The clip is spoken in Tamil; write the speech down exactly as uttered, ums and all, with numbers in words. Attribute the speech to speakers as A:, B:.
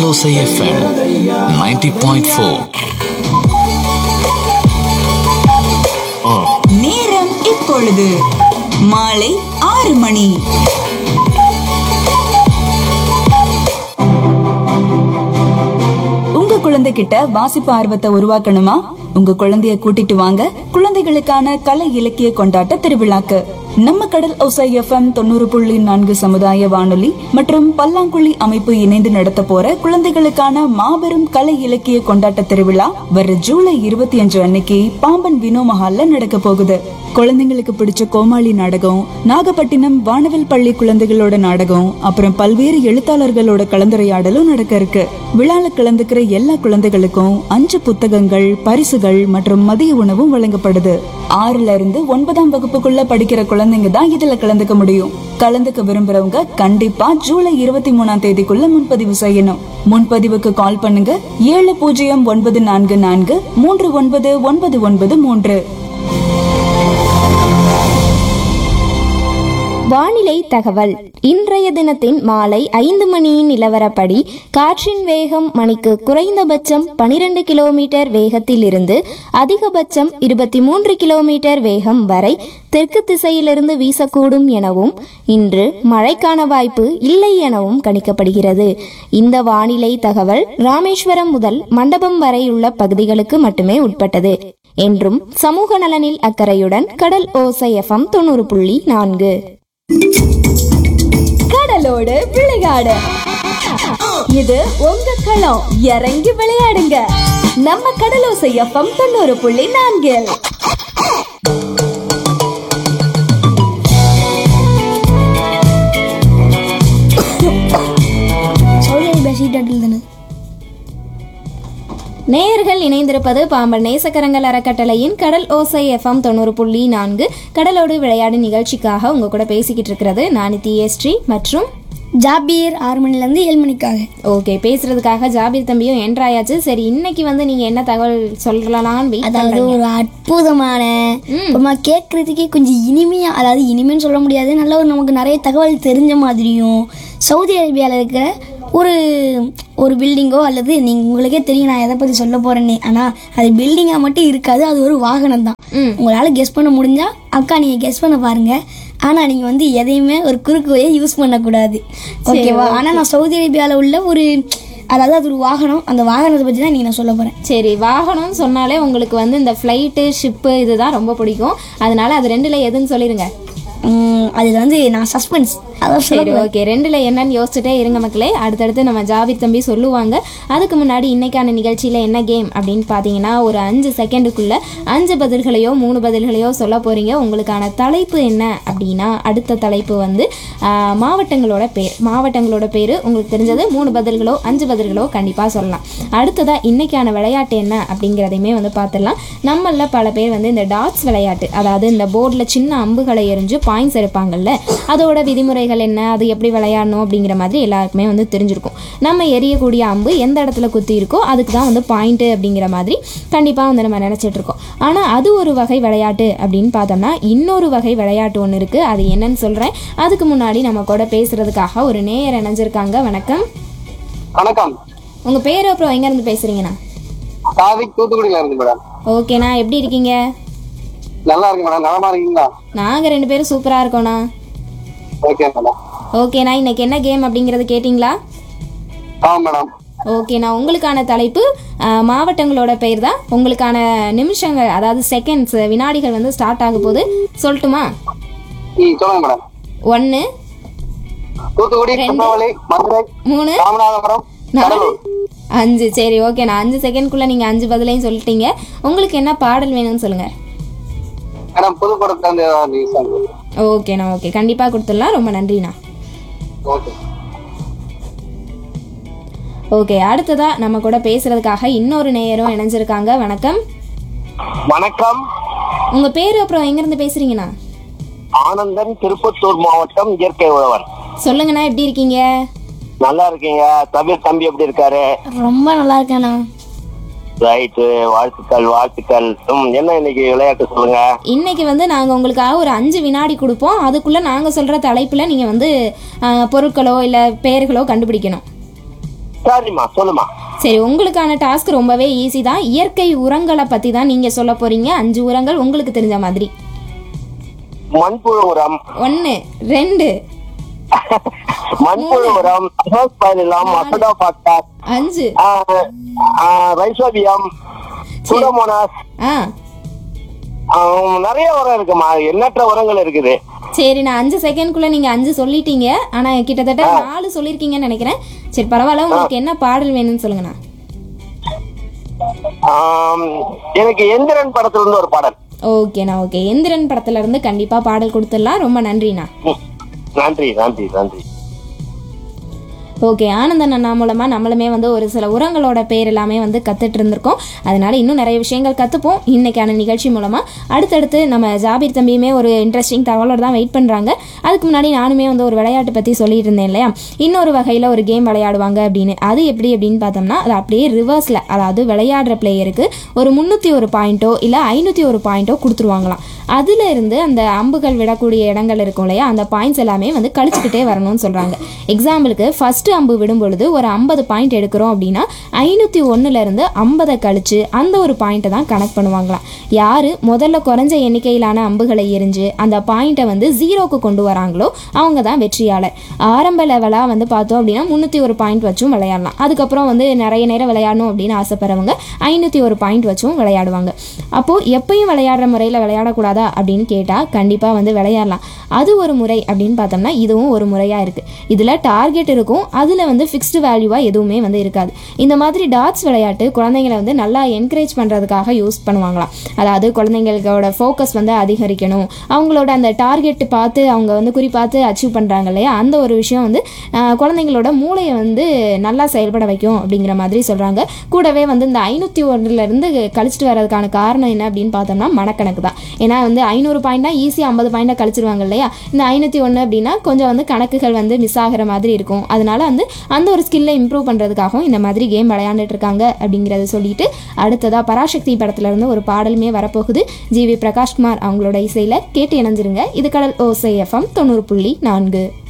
A: Alosa F M ninety point four.
B: நேரம் இப்பொழுது மாலை ஆறு மணி. உங்க குழந்தைகிட்ட வாசிப்பு ஆர்வத்தை உருவாக்கணுமா? உங்க குழந்தைய கூட்டிட்டு வாங்க குழந்தைகளுக்கான கலை இலக்கிய கொண்டாட்ட திருவிழாக்கு. நம்ம கடல் ஓசை எஃப்எம் தொண்ணூறு புள்ளி நான்கு சமுதாய வானொலி மற்றும் பல்லாங்குழி அமைப்பு இணைந்து நடத்த போற குழந்தைகளுக்கான மாபெரும் கலை இலக்கிய கொண்டாட்ட திருவிழா வர ஜூலை இருபத்தி அஞ்சு அன்னைக்கு பாம்பன் வினோ மஹால்ல நடக்க போகுது. குழந்தைங்களுக்கு பிடிச்ச கோமாளி நாடகம், நாகப்பட்டினம் வானவில் பள்ளி குழந்தைகளோட நாடகம், அப்புறம் பல்வேறு எழுத்தாளர்களோட கலந்துரையாடலும் நடக்க இருக்கு. விழால கலந்துக்கிற எல்லா குழந்தைகளுக்கும் அஞ்சு புத்தகங்கள், பரிசுகள் மற்றும் மதிய உணவும் வழங்கப்படுது. ஆறுல இருந்து ஒன்பதாம் வகுப்புக்குள்ள படிக்கிற குழந்தைங்க தான் இதுல கலந்துக்க முடியும். கலந்துக்க விரும்புறவங்க கண்டிப்பா ஜூலை இருபத்தி மூணாம் தேதிக்குள்ள முன்பதிவு செய்யணும். முன்பதிவுக்கு கால் பண்ணுங்க ஏழு பூஜ்ஜியம் ஒன்பது நான்கு நான்கு மூன்று ஒன்பது ஒன்பது ஒன்பது மூன்று.
C: வானிலை தகவல். இன்றைய தினத்தின் மாலை ஐந்து மணியின் நிலவரப்படி காற்றின் வேகம் மணிக்கு குறைந்தபட்சம் பனிரெண்டு கிலோமீட்டர் வேகத்தில் இருந்து அதிகபட்சம் இருபத்தி மூன்று கிலோமீட்டர் வேகம் வரை தெற்கு திசையிலிருந்து வீசக்கூடும் எனவும் இன்று மழைக்கான வாய்ப்பு இல்லை எனவும் கணிக்கப்படுகிறது. இந்த வானிலை தகவல் ராமேஸ்வரம் முதல் மண்டபம் வரை உள்ள பகுதிகளுக்கு மட்டுமே உட்பட்டது என்றும் சமூக நலனில் அக்கறையுடன் கடல் ஓசை எஃப்எம் தொண்ணூறு புள்ளி நான்கு. கடலோடு விளையாடு. இது உங்க களம். இறங்கி விளையாடுங்க. நம்ம கடலோசை எஃப்எம் தொண்ணூறு புள்ளி நான்கில். நேயர்கள் இணைந்திருப்பது பாம்பன் நேசக்கரங்கள் அறக்கட்டளையின் கடல் ஓசை எஃப்எம் தொண்ணூறு புள்ளி நான்கு கடலோடு விளையாடு நிகழ்ச்சிக்காக உங்க கூட பேசிக்கிட்டு இருக்கிறது நான் தியஸ்ரீ மற்றும்
D: ஜாபீர். ஆறு மணில இருந்து ஏழு மணிக்காக.
C: ஓகே, பேசுறதுக்காக ஜாபீர் தம்பியும் என்ட்ராயாச்சு. சரி, இன்னைக்கு வந்து நீங்க என்ன தகவல் சொல்லலாம்னு?
D: அதாவது ஒரு அற்புதமான கேட்கறதுக்கே கொஞ்சம் இனிமையா, அதாவது இனிமைன்னு சொல்ல முடியாது, நல்ல ஒரு நமக்கு நிறைய தகவல் தெரிஞ்ச மாதிரியும் சவுதி அரேபியாவில் இருக்கிற ஒரு ஒரு பில்டிங்கோ அல்லது நீங்கள் உங்களுக்கே தெரியும் நான் எதை பற்றி சொல்ல போகிறேன்னு. ஆனால் அது பில்டிங்காக மட்டும் இருக்காது, அது ஒரு வாகனம் தான். உங்களால் கெஸ் பண்ண முடிஞ்சா அக்கா நீங்கள் கெஸ் பண்ண பாருங்கள். ஆனால் நீங்கள் வந்து எதையுமே ஒரு குறுக்கு வழியை யூஸ் பண்ணக்கூடாது, ஓகேவா? ஆனால் நான் சவுதி அரேபியாவில் உள்ள ஒரு, அதாவது அது ஒரு வாகனம், அந்த வாகனத்தை பற்றி தான் நீங்கள் நான் சொல்ல போகிறேன்.
C: சரி, வாகனம் சொன்னாலே உங்களுக்கு வந்து இந்த ஃப்ளைட்டு ஷிப்பு இதுதான் ரொம்ப பிடிக்கும். அதனால அது ரெண்டில் எதுன்னு சொல்லிடுங்க.
D: அதில் வந்து நான் சஸ்பென்ஸ்.
C: சரி, ஓகே, ரெண்டுல என்னன்னு யோசிச்சுட்டே இருங்க மக்களே. அடுத்தடுத்து நம்ம ஜாபீர் தம்பி சொல்லுவாங்க. அதுக்கு முன்னாடி இன்னைக்கான நிகழ்ச்சியில என்ன கேம் அப்படின்னு பாத்தீங்கன்னா, ஒரு அஞ்சு செகண்டுக்குள்ள அஞ்சு பதில்களையோ மூணு பதில்களையோ சொல்ல போறீங்க. உங்களுக்கான தலைப்பு என்ன அப்படின்னா, அடுத்த தலைப்பு வந்து மாவட்டங்களோட பேர். மாவட்டங்களோட பேரு உங்களுக்கு தெரிஞ்சது மூணு பதில்களோ அஞ்சு பதில்களோ கண்டிப்பா சொல்லலாம். அடுத்ததா இன்னைக்கான விளையாட்டு என்ன அப்படிங்கிறதையுமே வந்து பார்த்துடலாம். நம்மள பல பேர் வந்து இந்த டாட்ஸ் விளையாட்டு, அதாவது இந்த போர்டில் சின்ன அம்புகளை எரிஞ்சு பாயிண்ட்ஸ் எடுப்பாங்கல்ல, அதோட விதிமுறை என்ன, அது எப்படி விளையாடணும் அப்படிங்கிற மாதிரி எல்லாருக்குமே வந்து தெரிஞ்சிருக்கும். நம்ம எரியக்கூடிய அம்பு எந்த இடத்துல குத்தி இருக்கோ அதுக்கு தான் வந்து பாயிண்ட் அப்படிங்கிற மாதிரி கண்டிப்பா வந்து நம்ம நினைச்சிட்டு இருக்கோம். ஆனா அது ஒரு வகை விளையாட்டு அப்படின்னு பார்த்தோம்னா, இன்னொரு வகை விளையாட்டு ஒன்று இருக்கு. அது என்னன்னு சொல்றேன். அதுக்கு முன்னாடி நம்ம கூட பேசுறதுக்காக ஒரு நேயர் இணைஞ்சிருக்காங்க. வணக்கம்.
E: வணக்கம்.
C: உங்க பேரு அப்புறம் எங்க இருந்து பேசுறீங்கண்ணா?
E: தூத்துக்குடியில இருந்து மேடம்.
C: ஓகேண்ணா, எப்படி இருக்கீங்க?
E: நல்லா இருக்கு மேடம். நலமா இருக்கீங்களா?
C: நாங்க ரெண்டு பேரும் சூப்பரா இருக்கோண்ணா. ஓகேண்ணா, இன்னைக்கு என்ன கேம் அப்படிங்கறது கேட்டீங்களா? ஓகேண்ணா, உங்களுக்கான தலைப்பு மாவட்டங்களோட பெயர் தான். உங்களுக்கான நிமிஷங்கள், அதாவது செகண்ட்ஸ், வினாடிகள் வந்து ஸ்டார்ட் ஆக போகுது. சொல்லட்டுமா? ஒன்னு, மூணு, நாலு, அஞ்சு. சரி, ஓகேண்ணா, அஞ்சு செகண்ட்குள்ள நீங்க அஞ்சு பதிலையும் சொல்லிட்டீங்க. உங்களுக்கு என்ன பாடல் வேணும்னு சொல்லுங்க. ஓகேண்ணா, ஓகே, கண்டிப்பா கொடுத்துடலாம். ரொம்ப நன்றிண்ணா. ஓகே, அடுத்ததா நம்ம கூட பேசுறதுக்காக இன்னொரு நேயரும் இணைஞ்சிருக்காங்க. வணக்கம்.
E: வணக்கம்.
C: உங்க பேரு அப்புறம் எங்க இருந்து பேசுறீங்கண்ணா?
E: ஆனந்தன், திருப்பத்தூர் மாவட்டம், இயற்கை உழவன்.
C: சொல்லுங்கண்ணா, எப்படி இருக்கீங்க?
E: நல்லா இருக்கீங்க. தம்பி தம்பி எப்படி இருக்காரு?
D: ரொம்ப நல்லா இருக்கேண்ணா.
E: ரைட்டு, வாழ்த்துக்கள் வாழ்த்துக்கள். என்ன இன்னைக்கு விளையாட்டு சொல்லுங்க.
C: இன்னைக்கு வந்து நாங்க உங்களுக்காக ஒரு அஞ்சு வினாடி கொடுப்போம். அதுக்குள்ள நாங்க சொல்ற தலைப்புல நீங்க வந்து பொருட்களோ இல்ல பெயர்களோ கண்டுபிடிக்கணும்.
E: சரிம்மா, சொல்லுமா.
C: சரி, உங்களுக்கான டாஸ்க் ரொம்பவே ஈஸி தான். இயற்கை உரங்களை பத்தி தான் நீங்க சொல்ல போறீங்க. அஞ்சு உரங்கள் உங்களுக்கு தெரிஞ்ச மாதிரி.
E: மண்புழு உரம்,
C: ஒன்னு, ரெண்டு,
E: மண்புழு உரம், அசோஸ்பைரிலம், அசடோபாக்டர்,
C: அஞ்சு,
E: ரைசோபியம், சூடோமோனாஸ்,
C: ஆ
E: நிறைய உரம் இருக்குமா, எண்ணற்ற உரங்கள் இருக்குது.
C: சரி, நான் அஞ்சு செகண்ட்குள்ள நீங்க அஞ்சு சொல்லிட்டீங்க. ஆனா கிட்டத்தட்ட நாலு சொல்லிருக்கீங்கன்னு நினைக்கிறேன். சரி, பரவாயில்ல. உங்களுக்கு என்ன பாடல் வேணும்னு சொல்லுங்கண்ணா.
E: ஆம், எனக்கு எந்திரன் படத்துல இருந்து ஒரு பாடல்.
C: ஓகேண்ணா, ஓகே. எந்திரன் படத்துல இருந்து கண்டிப்பா பாடல் கொடுத்துடலாம். ரொம்ப நன்றிண்ணா.
E: ம், நன்றி நன்றி நன்றி.
C: ஓகே, ஆனந்தன் அண்ணா மூலமா நம்மளுமே வந்து ஒரு சில உரங்களோட பேர் எல்லாமே வந்து கத்துட்டு இருந்திருக்கோம். அதனால இன்னும் நிறைய விஷயங்கள் கத்துப்போம் இன்னைக்கான நிகழ்ச்சி மூலமா. அடுத்தடுத்து நம்ம ஜாபீர் தம்பியுமே ஒரு இன்ட்ரெஸ்டிங் தகவலோட தான் வெயிட் பண்றாங்க. அதுக்கு முன்னாடி நானுமே வந்து ஒரு விளையாட்டு பத்தி சொல்லிட்டு இருந்தேன் இல்லையா, இன்னொரு வகையில ஒரு கேம் விளையாடுவாங்க அப்படின்னு. அது எப்படி அப்படின்னு பார்த்தோம்னா, அது அப்படியே ரிவர்ஸ்ல, அதாவது விளையாடுற பிளேயருக்கு ஒரு முன்னூத்தி ஒரு பாயிண்டோ இல்ல ஐநூத்தி ஒரு பாயிண்டோ கொடுத்துருவாங்களாம். அதுல இருந்து அந்த அம்புகள் விடக்கூடிய இடங்கள் இருக்கும் இல்லையா, அந்த பாயிண்ட்ஸ் எல்லாமே வந்து கழிச்சுக்கிட்டே வரணும்னு சொல்றாங்க. எக்ஸாம்பிளுக்கு ஃபர்ஸ்ட் அம்பு விடும் பொழுது ஒரு ஐம்பது பாயிண்ட் எடுக்கிறோம் அப்படின்னா ஐநூத்தி ஒன்னுல இருந்து ஐம்பதை கழிச்சு அந்த ஒரு பாயிண்ட்டை தான் கனெக்ட் பண்ணுவாங்களாம். யாரு முதல்ல குறைஞ்ச எண்ணிக்கையிலான அம்புகளை எரிஞ்சு அந்த பாயிண்ட்டை வந்து ஜீரோக்கு கொண்டு வராங்களோ அவங்க தான் வெற்றியாளர். ஆரம்ப லெவலா வந்து பார்த்தோம் அப்படின்னா முன்னூத்தி ஒரு பாயிண்ட் வச்சும் விளையாடலாம். அதுக்கப்புறம் வந்து நிறைய நேரம் விளையாடணும் அப்படின்னு ஆசைப்படுறவங்க ஐநூத்தி ஒரு பாயிண்ட் வச்சும் விளையாடுவாங்க. அப்போ எப்பயும் விளையாடுற முறையில் விளையாடக்கூடாதா அப்படின்னு கேட்டா கண்டிப்பா வந்து விளையாடலாம். அது ஒரு முறை அப்படின்னு பார்த்தோம்னா இதுவும் ஒரு முறையா இருக்கு. இதுல டார்கெட் இருக்கும், அதுல வந்து ஃபிக்ஸ்டு வேல்யூவா எதுவுமே வந்து இருக்காது. இந்த மாதிரி டாட்ஸ் விளையாட்டு குழந்தைங்களை வந்து நல்லா என்கரேஜ் பண்றதுக்காக யூஸ் பண்ணுவாங்களாம். அதாவது குழந்தைங்களோட ஃபோக்கஸ் வந்து அதிகரிக்கணும், அவங்களோட அந்த டார்கெட் பார்த்து அவங்க வந்து குறிப்பாத்து அச்சீவ் பண்றாங்க இல்லையா, அந்த ஒரு விஷயம் வந்து குழந்தைங்களோட மூளையை வந்து நல்லா செயல்பட வைக்கும் அப்படிங்கிற மாதிரி சொல்றாங்க. கூடவே வந்து இந்த ஐநூத்தி ஒன்றுல இருந்து கழிச்சிட்டு வர்றதுக்கான காரணம் என்ன அப்படின்னு பார்த்தோம்னா மனக்கணக்கு தான். ஏன்னா வந்து ஐநூறு பாயிண்ட்னா ஈஸியாக ஐம்பது பாயிண்டா கழிச்சிருவாங்க இல்லையா, இந்த ஐநூற்றி ஒன்று அப்படின்னா கொஞ்சம் வந்து கணக்குகள் வந்து மிஸ் ஆகிற மாதிரி இருக்கும். அதனால வந்து அந்த ஒரு ஸ்கில்லை இம்ப்ரூவ் பண்ணுறதுக்காகவும் இந்த மாதிரி கேம் விளையாண்டுட்டு இருக்காங்க அப்படிங்கிறத சொல்லிட்டு அடுத்ததாக பராசக்தி படத்துல இருந்து ஒரு பாடலுமே வரப்போகுது. ஜி வி பிரகாஷ்குமார் அவங்களோட இசையில் கேட்டு இணைஞ்சிருங்க. இது கடல் ஓசை எஃப்எம் தொண்ணூறு புள்ளி நான்கு.